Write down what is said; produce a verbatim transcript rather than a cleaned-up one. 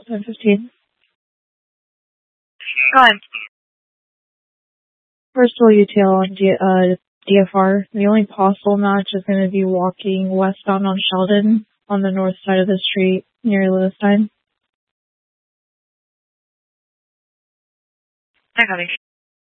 ten fifteen. Go ahead. Bristol U T L on D, uh, D F R. The only possible match is going to be walking westbound on Sheldon on the north side of the street near Lewisstein. I got it.